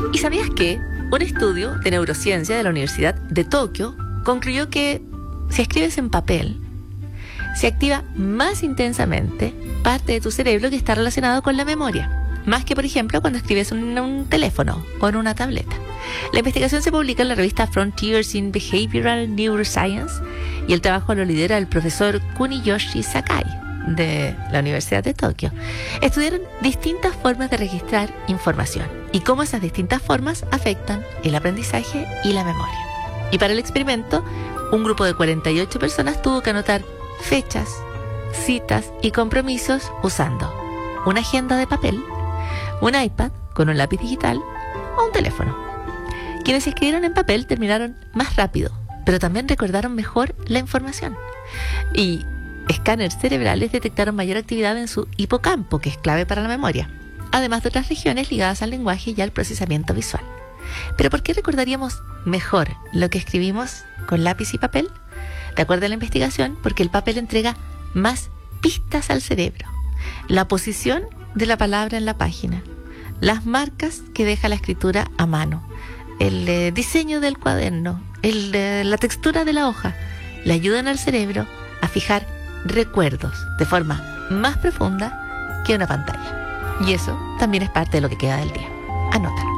¿Y sabías que un estudio de neurociencia de la Universidad de Tokio concluyó que si escribes en papel, se activa más intensamente parte de tu cerebro que está relacionado con la memoria, más que, por ejemplo, cuando escribes en un teléfono o en una tableta? La investigación se publica en la revista Frontiers in Behavioral Neuroscience y el trabajo lo lidera el profesor Kuniyoshi Sakai de la Universidad de Tokio. Estudiaron distintas formas de registrar información y cómo esas distintas formas afectan el aprendizaje y la memoria. Y para el experimento, un grupo de 48 personas tuvo que anotar fechas, citas y compromisos usando una agenda de papel, un iPad con un lápiz digital o un teléfono. Quienes escribieron en papel terminaron más rápido, pero también recordaron mejor la información. Y escáneres cerebrales detectaron mayor actividad en su hipocampo, que es clave para la memoria, además de otras regiones ligadas al lenguaje y al procesamiento visual. ¿Pero por qué recordaríamos mejor lo que escribimos con lápiz y papel? De acuerdo a la investigación, porque el papel entrega más pistas al cerebro. La posición de la palabra en la página, las marcas que deja la escritura a mano, el diseño del cuaderno, la textura de la hoja, le ayudan al cerebro a fijar recuerdos de forma más profunda que una pantalla. Y eso también es parte de lo que queda del día. Anótalo.